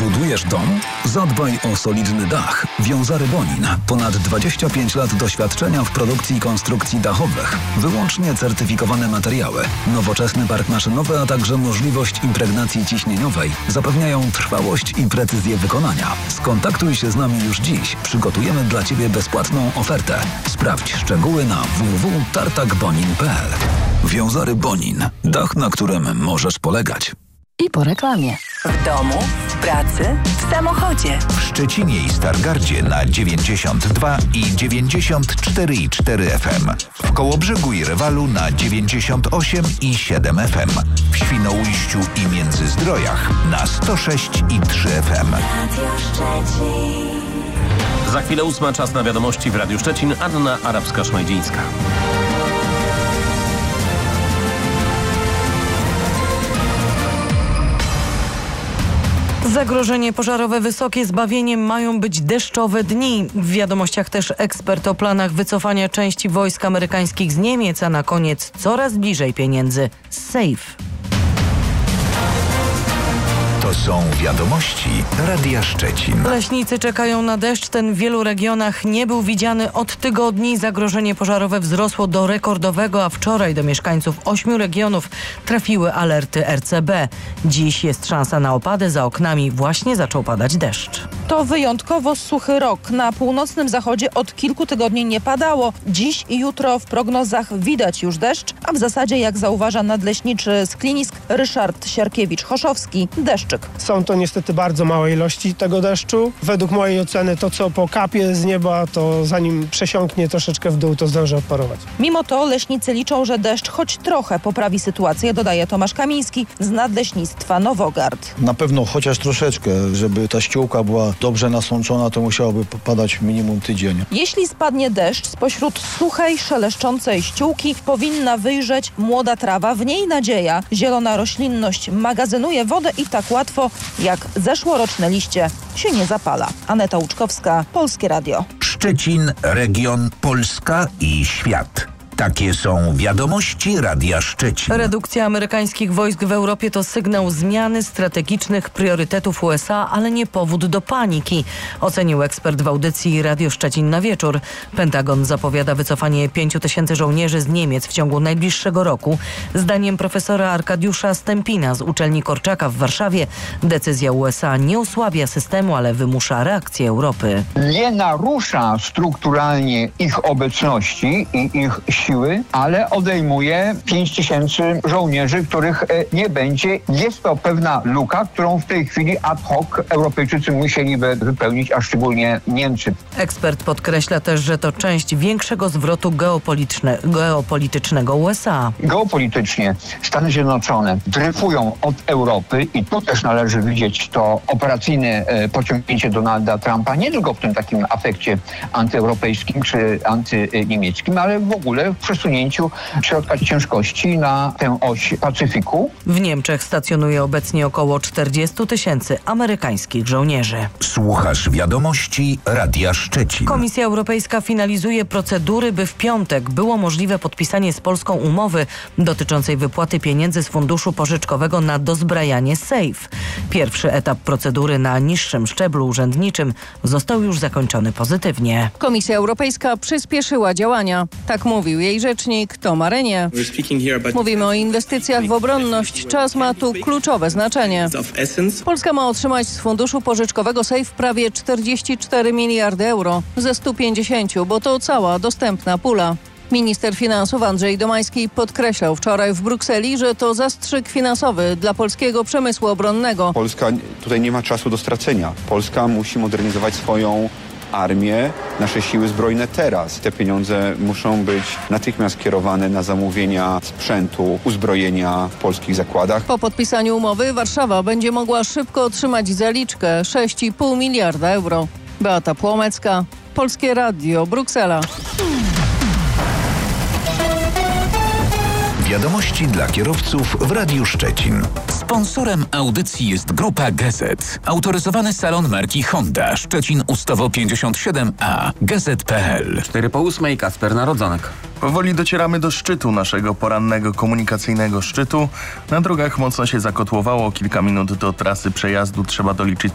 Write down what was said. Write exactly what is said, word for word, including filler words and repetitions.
Budujesz dom? Zadbaj o solidny dach. Wiązary Bonin. Ponad dwadzieścia pięć lat doświadczenia w produkcji i konstrukcji dachowych. Wyłącznie certyfikowane materiały. Nowoczesny park maszynowy, a także możliwość impregnacji ciśnieniowej zapewniają trwałość i precyzję wykonania. Skontaktuj się z nami już dziś. Przygotujemy dla Ciebie bezpłatną ofertę. Sprawdź szczegóły na w w w kropka tartak bonin kropka p l. Wiązary Bonin. Dach, na którym możesz polegać. I po reklamie. W domu, w pracy, w samochodzie. W Szczecinie i Stargardzie na dziewięćdziesiąt dwa i dziewięćdziesiąt cztery i cztery F M. W Kołobrzegu i Rewalu na dziewięćdziesiąt osiem i siedem F M. W Świnoujściu i Międzyzdrojach na sto sześć i trzy F M. Za chwilę ósma, czas na wiadomości w Radiu Szczecin. Anna Arabska-Szmajdzińska. Zagrożenie pożarowe wysokie, zbawieniem mają być deszczowe dni. W wiadomościach też ekspert o planach wycofania części wojsk amerykańskich z Niemiec, a na koniec coraz bliżej pieniędzy z SAFE. To są wiadomości Radia Szczecin. Leśnicy czekają na deszcz. Ten w wielu regionach nie był widziany od tygodni. Zagrożenie pożarowe wzrosło do rekordowego, a wczoraj do mieszkańców ośmiu regionów trafiły alerty R C B. Dziś jest szansa na opady. Za oknami właśnie zaczął padać deszcz. To wyjątkowo suchy rok. Na północnym zachodzie od kilku tygodni nie padało. Dziś i jutro w prognozach widać już deszcz, a w zasadzie, jak zauważa nadleśniczy z Klinisk Ryszard Siarkiewicz-Choszowski, deszczyk. Są to niestety bardzo małe ilości tego deszczu. Według mojej oceny to, co pokapie z nieba, to zanim przesiąknie troszeczkę w dół, to zdąży odparować. Mimo to leśnicy liczą, że deszcz choć trochę poprawi sytuację, dodaje Tomasz Kamiński z Nadleśnictwa Nowogard. Na pewno chociaż troszeczkę, żeby ta ściółka była dobrze nasączona, to musiałoby popadać minimum tydzień. Jeśli spadnie deszcz, spośród suchej, szeleszczącej ściółki powinna wyjrzeć młoda trawa. W niej nadzieja. Zielona roślinność magazynuje wodę i tak łatwo jak zeszłoroczne liście się nie zapala. Aneta Łuczkowska, Polskie Radio. Szczecin, region, Polska i świat. Takie są wiadomości Radia Szczecin. Redukcja amerykańskich wojsk w Europie to sygnał zmiany strategicznych priorytetów U S A, ale nie powód do paniki, ocenił ekspert w audycji Radio Szczecin na wieczór. Pentagon zapowiada wycofanie pięciu tysięcy żołnierzy z Niemiec w ciągu najbliższego roku. Zdaniem profesora Arkadiusza Stępina z uczelni Korczaka w Warszawie decyzja U S A nie osłabia systemu, ale wymusza reakcję Europy. Nie narusza strukturalnie ich obecności i ich siły, ale odejmuje pięć tysięcy żołnierzy, których nie będzie. Jest to pewna luka, którą w tej chwili ad hoc Europejczycy musieliby wypełnić, a szczególnie Niemcy. Ekspert podkreśla też, że to część większego zwrotu geopolityczne, geopolitycznego U S A. Geopolitycznie Stany Zjednoczone dryfują od Europy i tu też należy widzieć to operacyjne pociągnięcie Donalda Trumpa, nie tylko w tym takim afekcie antyeuropejskim czy antyniemieckim, ale w ogóle w przesunięciu środka ciężkości na tę oś Pacyfiku. W Niemczech stacjonuje obecnie około czterdziestu tysięcy amerykańskich żołnierzy. Słuchasz wiadomości Radia Szczecin. Komisja Europejska finalizuje procedury, by w piątek było możliwe podpisanie z Polską umowy dotyczącej wypłaty pieniędzy z funduszu pożyczkowego na dozbrajanie SAFE. Pierwszy etap procedury na niższym szczeblu urzędniczym został już zakończony pozytywnie. Komisja Europejska przyspieszyła działania. Tak mówił jej rzecznik Tom Renie. Mówimy o inwestycjach w obronność. Czas ma tu kluczowe znaczenie. Polska ma otrzymać z funduszu pożyczkowego SAFE prawie czterdzieści cztery miliardy euro ze stu pięćdziesięciu, bo to cała dostępna pula. Minister finansów Andrzej Domański podkreślał wczoraj w Brukseli, że to zastrzyk finansowy dla polskiego przemysłu obronnego. Polska tutaj nie ma czasu do stracenia. Polska musi modernizować swoją armię, nasze siły zbrojne teraz. Te pieniądze muszą być natychmiast kierowane na zamówienia sprzętu, uzbrojenia w polskich zakładach. Po podpisaniu umowy Warszawa będzie mogła szybko otrzymać zaliczkę sześć i pół miliarda euro. Beata Płomecka, Polskie Radio, Bruksela. Wiadomości dla kierowców w Radiu Szczecin. Sponsorem audycji jest Grupa Gazet. Autoryzowany salon marki Honda. Szczecin Ustawo pięćdziesiąt siedem A. Gazet kropka p l. cztery po ósmej, Kasper Narodzonek. Powoli docieramy do szczytu naszego porannego komunikacyjnego szczytu. Na drogach mocno się zakotłowało. Kilka minut do trasy przejazdu trzeba doliczyć